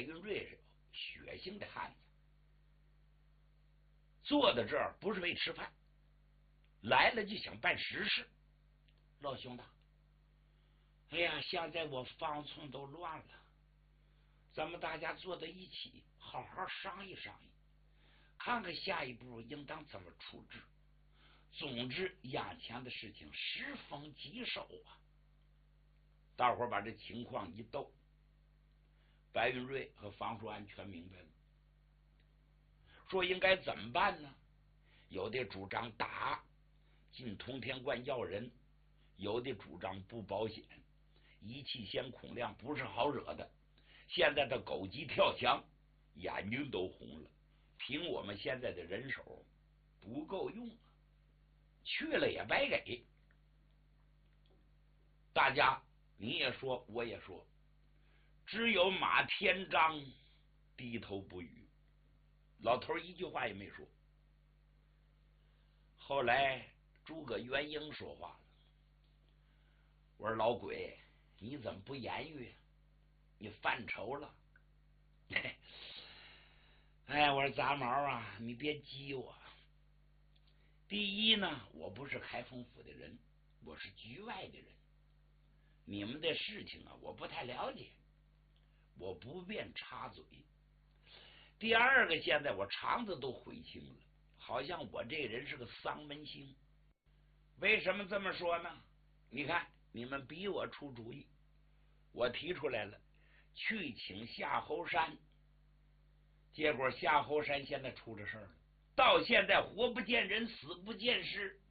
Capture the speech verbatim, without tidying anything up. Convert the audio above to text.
云瑞是血性的汉子，坐在这儿不是为吃饭，来了就想办实事。老兄弟，哎呀，现在我方寸都乱了，咱们大家坐在一起，好好商议商议，看看下一步应当怎么处置。总之，眼前的事情十分棘手啊！大伙儿把这情况一斗，白云瑞和方树安全明白了，说应该怎么办呢？有的主张打，进通天观要人；有的主张不保险，一气先孔亮不是好惹的。现在的狗急跳墙，眼睛都红了。凭我们现在的人手不够用啊，去了也白给。大家你也说我也说，只有马天章低头不语，老头一句话也没说。后来诸葛元英说话了，我说老鬼，你怎么不言语？你犯愁了？哎，我说杂毛啊，你别激我。第一呢，我不是开封府的人，我是局外的人，你们的事情啊，我不太了解，我不便插嘴。第二个，现在我肠子都悔青了，好像我这人是个丧门星。为什么这么说呢？你看，你们逼我出主意，我提出来了，去请夏侯山，结果夏侯山现在出了事儿了，到现在活不见人，死不见尸，